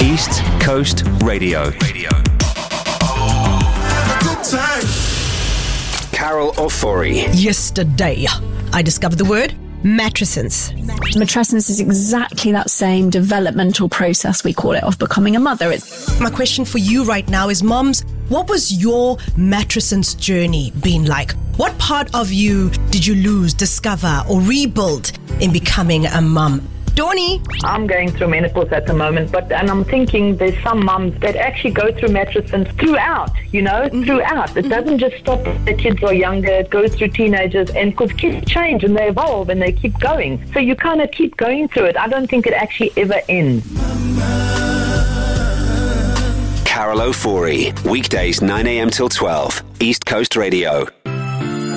East Coast Radio. Carol Ofori. Yesterday, I discovered the word matrescence. Matrescence is exactly that same developmental process, we call it, of becoming a mother. My question for you right now is, moms, what was your matrescence journey been like? What part of you did you lose, discover, or rebuild in becoming a mum? Dawny? I'm going through menopause at the moment, and I'm thinking there's some mums that actually go through matrescence throughout, throughout. It doesn't just stop when the kids are younger, it goes through teenagers, and because kids change and they evolve and they keep going. So you kind of keep going through it. I don't think it actually ever ends. Carol Ofori, weekdays 9 a.m. till 12, East Coast Radio.